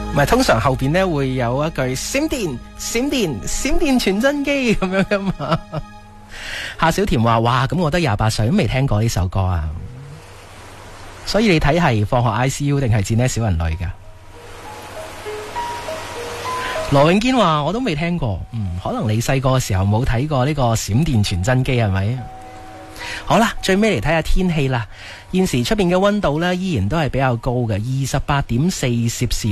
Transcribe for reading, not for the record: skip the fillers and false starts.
唔係通常後邊咧會有一句閃電閃電閃電傳真機咁樣噶嘛。夏小甜話：哇，咁我得28歲都未聽過呢首歌啊！所以你睇係放學 ICU 定係戰呢小人類噶？羅永堅話：我都未聽過，可能你細個嘅時候冇睇過呢個閃電傳真機係咪？好啦，最尾嚟睇下天氣啦。現時出邊嘅溫度呢，依然都係比較高嘅，28.4攝氏